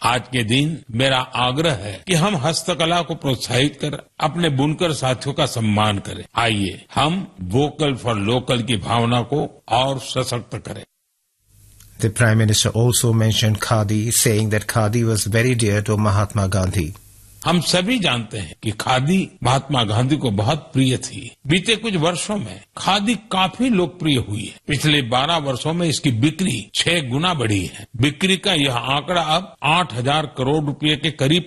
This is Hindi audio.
आज के दिन मेरा आग्रह है कि हम हस्तकला को प्रोत्साहित कर अपने बुनकर साथियों का सम्मान करें। आइए हम वोकल फॉर लोकल की भावना को और सशक्त करें। The Prime Minister also mentioned Khadi, saying that Khadi was very dear to Mahatma Gandhi. हम सभी जानते हैं कि खादी महात्मा गांधी को बहुत प्रिय थी। बीते कुछ वर्षों में खादी काफी लोकप्रिय हुई है। पिछले 12 वर्षों में इसकी बिक्री 6 गुना बढ़ी है। बिक्री का यह आंकड़ा अब 8,000 करोड़ रुपए के करीब